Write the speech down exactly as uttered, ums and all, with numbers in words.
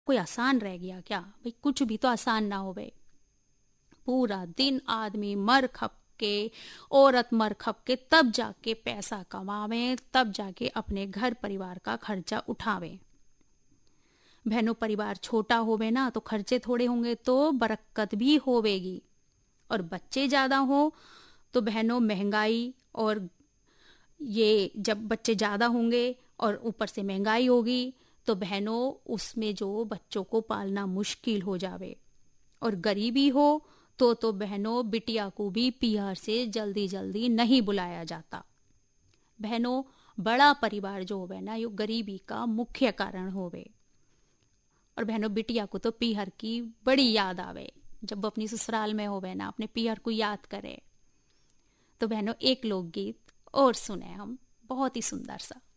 कोई आसान रह गया क्या भाई? कुछ भी तो आसान ना हो भाई। पूरा दिन आदमी मर खप के, औरत मर खप के तब जाके पैसा कमावे, तब जाके अपने घर परिवार का खर्चा उठावे। बहनों, परिवार छोटा होवे ना तो खर्चे थोड़े होंगे तो बरक्कत भी होवेगी, और बच्चे ज्यादा हो तो बहनों महंगाई, और ये जब बच्चे ज्यादा होंगे और ऊपर से महंगाई होगी तो बहनों उसमें जो बच्चों को पालना मुश्किल हो जावे। और गरीबी हो तो तो बहनों बिटिया को भी पीआर से जल्दी जल्दी नहीं बुलाया जाता। बहनों, बड़ा परिवार जो होवे ना, यो गरीबी का मुख्य कारण होवे। और बहनों, बिटिया को तो पीहर की बड़ी याद आवे। जब वो अपनी ससुराल में होवे ना, अपने पीहर को याद करे। तो बहनों, एक लोकगीत और सुने हम, बहुत ही सुंदर सा।